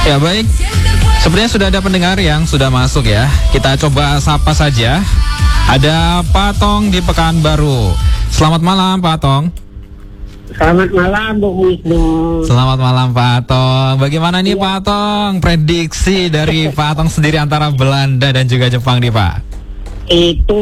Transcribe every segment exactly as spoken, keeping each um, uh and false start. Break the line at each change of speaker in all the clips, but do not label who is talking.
Ya baik, sebenarnya sudah ada pendengar yang sudah masuk ya. Kita coba sapa saja. Ada Pak Tong di Pekanbaru. Selamat malam Pak Tong.
Selamat malam Bu Wisnu.
Selamat malam Pak Tong. Bagaimana nih ya. Pak Tong, prediksi dari Pak Tong sendiri antara Belanda dan juga Jepang nih Pak?
Itu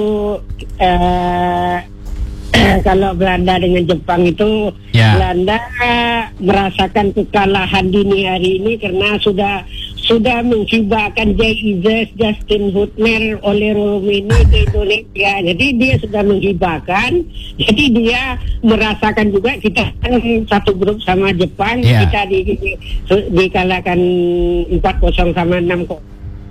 eh, kalau Belanda dengan Jepang itu
ya.
Belanda merasakan kekalahan dini hari ini karena sudah sudah menghibahkan Jay Ives, Justin Hutner, Ole Romini ke Indonesia. Jadi dia sudah menghibahkan. Jadi dia merasakan juga kita kan satu grup sama Jepang, yeah. kita di, di, dikalahkan empat kosong sama enam kosong.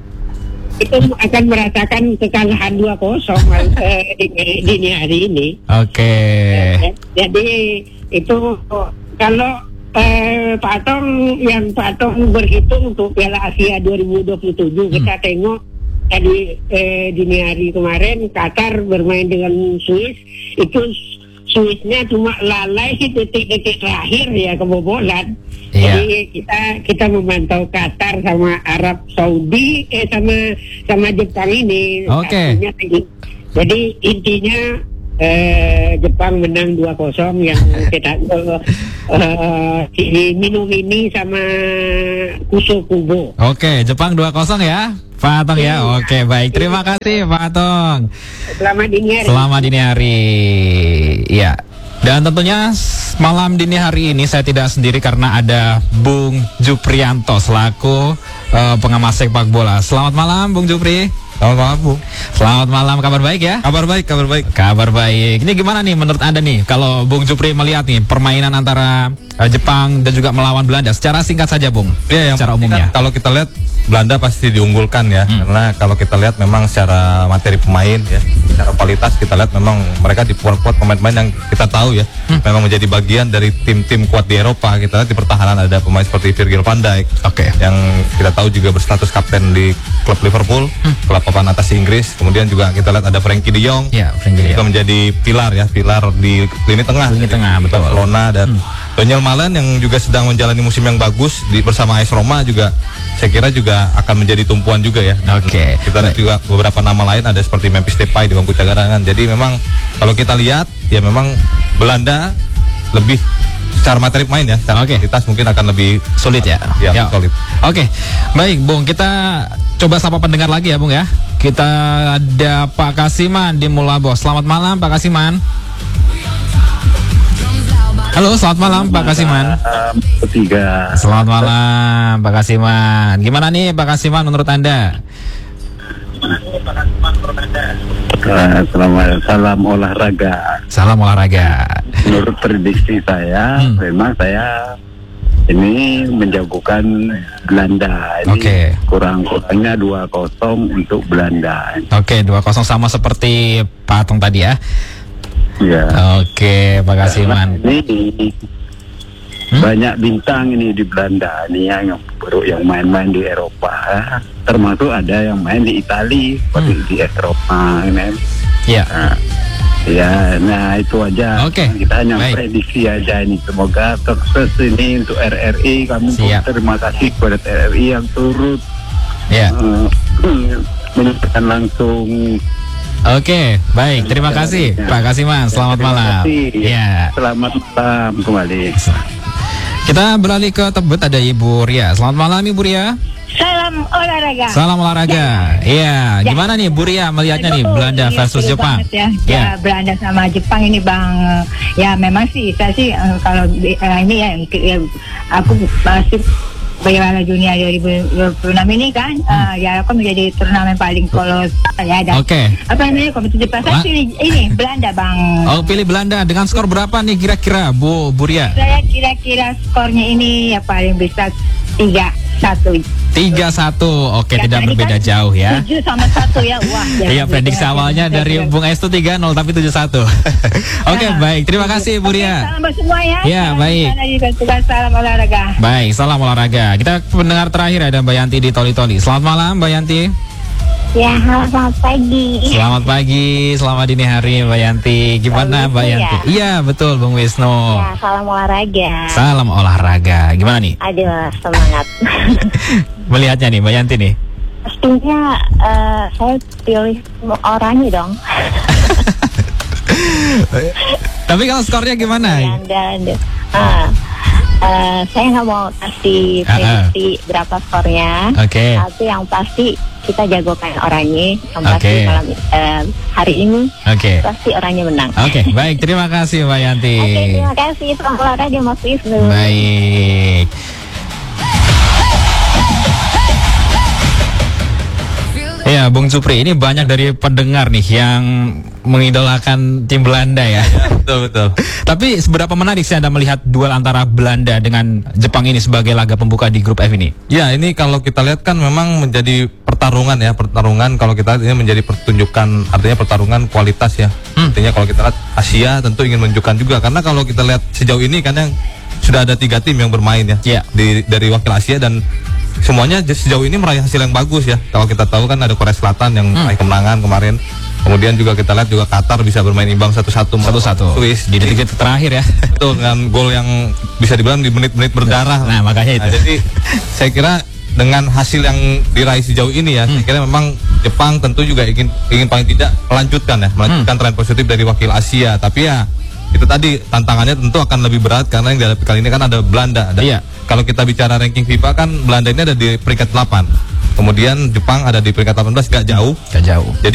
Itu akan merasakan kekalahan dua kosong eh, di, dini hari ini.
Oke. Okay.
Jadi itu kalau Eh, Pak Tong yang Pak Tong berhitung untuk Piala Asia dua ribu dua puluh tujuh, hmm. kita tengok tadi eh, dini hari kemarin Qatar bermain dengan Swiss, itu Swissnya cuma lalai detik-detik terakhir ya kebobolan. Yeah. Jadi kita kita memantau Qatar sama Arab Saudi eh sama sama Jepang ini.
Oke.
Okay. Jadi intinya Eh, Jepang menang dua kosong yang kita uh, uh, minum ini sama Kuso Kubo.
Oke, Jepang dua kosong ya Pak Tong ya. Oke, baik. Terima kasih Pak Tong.
Selamat dini hari.
Selamat dini hari. Ya. Dan tentunya malam dini hari ini saya tidak sendiri karena ada Bung Juprianto selaku uh, pengamat sepak bola. Selamat malam Bung Jupri.
Selamat malam Bu.
Selamat malam, kabar baik ya?
Kabar baik, kabar baik.
Kabar baik. Ini gimana nih menurut Anda nih kalau Bung Jupri melihat nih permainan antara uh, Jepang dan juga melawan Belanda secara singkat saja Bung?
Ya, yang
secara umumnya.
Kan, kalau kita lihat Belanda pasti diunggulkan ya, hmm. karena kalau kita lihat memang secara materi pemain ya, secara kualitas kita lihat memang mereka diperkuat pemain-pemain yang kita tahu ya, hmm. memang menjadi bagian dari tim-tim kuat di Eropa. Kita lihat di pertahanan ada pemain seperti Virgil van Dijk,
okay.
yang kita tahu juga berstatus kapten di klub Liverpool, hmm. klub papan atas Inggris. Kemudian juga kita lihat ada Frankie De Jong,
ya, Frankie
juga menjadi pilar ya, pilar di lini tengah,
lini tengah betul.
Barcelona dan hmm. Daniel Malen yang juga sedang menjalani musim yang bagus di bersama A S Roma juga saya kira juga akan menjadi tumpuan juga ya.
Oke. Okay.
Kita lihat juga beberapa nama lain ada seperti Memphis Depay di bangku cadangan. Jadi memang kalau kita lihat ya memang Belanda lebih secara materi pemain ya, secara
okay.
kualitas mungkin akan lebih
sulit ya.
Ya, ya. Solid.
Oke. Okay. Baik, Bung, kita coba sapa pendengar lagi ya, Bung ya. Kita ada Pak Kasiman di Mulabo. Selamat malam Pak Kasiman. Halo, selamat malam Pak Kasiman.
Ketiga.
Selamat malam Pak Kasiman. Gimana nih Pak Kasiman menurut Anda?
Selamat salam olahraga.
Salam olahraga.
Menurut prediksi saya, hmm. memang saya ini menjagokan Belanda. Ini
okay.
kurang-kurangnya dua kosong untuk Belanda.
Oke, okay, dua kosong sama seperti Pak Tong tadi ya.
Ya.
Oke, Pak Kasiman.
Ini hmm? banyak bintang ini di Belanda nih yang baru yang main-main di Eropa, termasuk ada yang main di Italia, seperti hmm. di Eropa ini.
Ya.
Nah, ya, nah itu aja.
Oke.
Kita hanya
baik.
prediksi aja ini. Semoga sukses ini untuk R R I. Kami terima kasih kepada R R I yang turut
ya.
uh, menyampaikan langsung.
Oke, baik. Terima kasih ya. Pak Kasiman. Selamat
Terima
malam.
Kasih.
Ya.
Selamat malam kembali.
Kita beralih ke Tebet, ada Ibu Ria. Selamat malam Ibu Ria.
Salam olahraga.
Salam olahraga. Iya. Ya. Gimana nih Bu Ria melihatnya nih Belanda versus ya, Jepang?
Ya. ya, Belanda sama Jepang ini Bang. Ya memang sih saya sih uh, kalau uh, ini ya, ya aku masih Piala Dunia dua ribu dua puluh enam ini kan hmm. uh, ya aku menjadi turnamen paling kolosal ya. Dan
Oke. Okay.
Apa namanya kompetisi pasar pilih ini Belanda Bang.
Oh pilih Belanda dengan skor berapa nih kira-kira Bu Bu Ria?
Saya kira-kira skornya ini ya paling bisa tiga satu.
tiga satu. Oke,
ya,
tidak berbeda
kan
jauh ya.
tujuh sama satu ya. Wah.
Iya, prediksi awalnya dari Bung Es itu tiga nol tapi tujuh satu. Oke, nah, baik. Terima kasih Bu Ria.
Oke, salam semua ya.
Ya, baik.
Salam olahraga.
Baik, salam olahraga. Kita pendengar terakhir ada Mbak Yanti di Toli-Toli. Selamat malam Mbak Yanti.
Ya, halo, selamat pagi.
Selamat pagi, selamat dini hari Mbak Yanti. Gimana
Bang
Mbak
Wisnu
Yanti?
ya?
Iya betul Bung Wisnu.
Ya, salam olahraga.
Salam olahraga. Gimana nih
Aduh, semangat.
melihatnya nih Mbak Yanti nih?
Pastinya eh, saya pilih orangnya dong.
Tapi kalau skornya gimana?
Anda, anda. Ah, eh, saya nggak mau kasih
Ah, ah.
prediksi berapa skornya.
Oke.
Tapi yang pasti kita jagokan orangnya. Yang pasti
Oke.
malam eh, hari ini
Oke.
pasti orangnya menang.
Oke, baik. Terima kasih Mbak Yanti.
Oke, terima kasih. Selamat olahraga Mas Wisnu.
Baik. Ya, Bung Supri, ini banyak dari pendengar nih yang mengidolakan tim Belanda ya.
Ya, betul betul.
Tapi seberapa menarik sih Anda melihat duel antara Belanda dengan Jepang ini sebagai laga pembuka di grup F ini?
Ya, ini kalau kita lihat kan memang menjadi pertarungan ya, pertarungan kalau kita lihat ini menjadi pertunjukan, artinya pertarungan kualitas ya.
Hmm.
Artinya kalau kita lihat Asia tentu ingin menunjukkan juga, karena kalau kita lihat sejauh ini kan yang sudah ada tiga tim yang bermain ya,
Ya.
di, dari wakil Asia dan semuanya sejauh ini meraih hasil yang bagus ya. Kalau kita tahu kan ada Korea Selatan yang meraih kemenangan kemarin. Kemudian juga kita lihat juga Qatar bisa bermain imbang satu-satu melawan
Satu-satu.
Swiss.
Di detik-detik terakhir ya.
Betul, dengan gol yang bisa dibilang di menit-menit berdarah.
Nah, makanya itu.
Nah, jadi saya kira dengan hasil yang diraih sejauh ini ya,
Hmm.
saya kira memang Jepang tentu juga ingin ingin paling tidak melanjutkan ya, melanjutkan tren positif dari wakil Asia. Tapi ya itu tadi tantangannya tentu akan lebih berat karena yang dihadapi kali ini kan ada Belanda. Dan
Iya.
kalau kita bicara ranking FIFA kan Belanda ini ada di peringkat delapan. Kemudian Jepang ada di peringkat delapan belas, gak jauh.
Gak jauh.
Jadi